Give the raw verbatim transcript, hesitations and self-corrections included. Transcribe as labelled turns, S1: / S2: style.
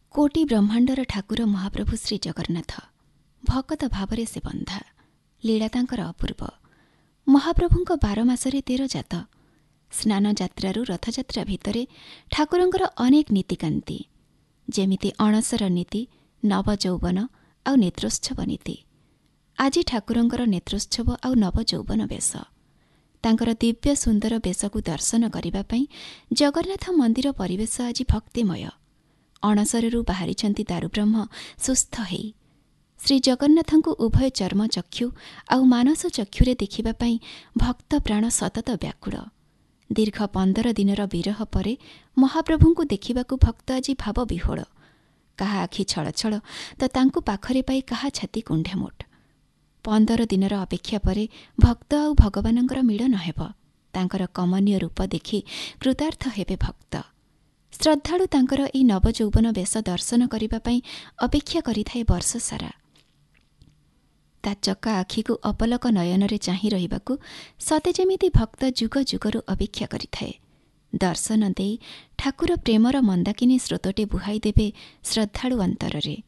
S1: कोटि ब्रह्माण्डर ठाकुर महाप्रभु श्री जगन्नाथ भकत भावरे से बंधा लीला तांकर अपूर्व। महाप्रभुଙ୍କ ବାର ମାସରେ ତେର ଜାତ। ସ୍ନାନ ଯାତ୍ରାରୁ ରଥଯାତ୍ରା ଭିତରେ ଠାକୁରଙ୍କର ଅନେକ ନୀତିକାନ୍ତି, ଯେମିତି ଅଣସର ନୀତି, ନବଯୌବନ ଆଉ ନେତ୍ରୋତ୍ସବ ନୀତି। ଆଜି ଠାକୁରଙ୍କର ନେତ୍ରୋତ୍ସବ ଆଉ ନବଯୌବନ ବେଶ। ତାଙ୍କର ଦିବ୍ୟ ସୁନ୍ଦର ବେଶକୁ ଦର୍ଶନ କରିବା ପାଇଁ ଜଗନ୍ନାଥ ମନ୍ଦିର ପରିବେଶ ଆଜି ଭକ୍ତିମୟ। ଅଣସରରୁ ବାହାରିଛନ୍ତି ଦାରୁବ୍ରହ୍ମ ସୁସ୍ଥ ହେଇ। ଶ୍ରୀଜଗନ୍ନାଥଙ୍କୁ ଉଭୟ ଚର୍ମଚକ୍ଷୁ ଆଉ ମାନସ ଚକ୍ଷୁରେ ଦେଖିବା ପାଇଁ ଭକ୍ତ ପ୍ରାଣ ସତତ ବ୍ୟାକୁଳ। ଦୀର୍ଘ ପନ୍ଦର ଦିନର ବିରହ ପରେ ମହାପ୍ରଭୁଙ୍କୁ ଦେଖିବାକୁ ଭକ୍ତ ଆଜି ଭାବ ବିହ୍ୱଳ। କାହା ଆଖି ଛଳଛଳ ତ ତାଙ୍କୁ ପାଖରେ ପାଇ କାହା ଛାତି କୁଣ୍ଢେମୋଟ। ପନ୍ଦର ଦିନର ଅପେକ୍ଷା ପରେ ଭକ୍ତ ଆଉ ଭଗବାନଙ୍କର ମିଳନ ହେବ। ତାଙ୍କର କମନୀୟ ରୂପ ଦେଖି କୃତାର୍ଥ ହେବେ ଭକ୍ତ। ଶ୍ରଦ୍ଧାଳୁ ତାଙ୍କର ଏହି ନବଯୌବନ ବେଶ ଦର୍ଶନ କରିବା ପାଇଁ ଅପେକ୍ଷା କରିଥାଏ ବର୍ଷ ସାରା। ତା ଚକା ଆଖିକୁ ଅପଲକ ନୟନରେ ଚାହିଁ ରହିବାକୁ ସତେ ଯେମିତି ଭକ୍ତ ଯୁଗ ଯୁଗରୁ ଅପେକ୍ଷା କରିଥାଏ। ଦର୍ଶନ ଦେଇ ଠାକୁର ପ୍ରେମର ମନ୍ଦାକିନୀ ସ୍ରୋତଟେ ବୁହାଇ ଦେବେ ଶ୍ରଦ୍ଧାଳୁ ଅନ୍ତରରେ।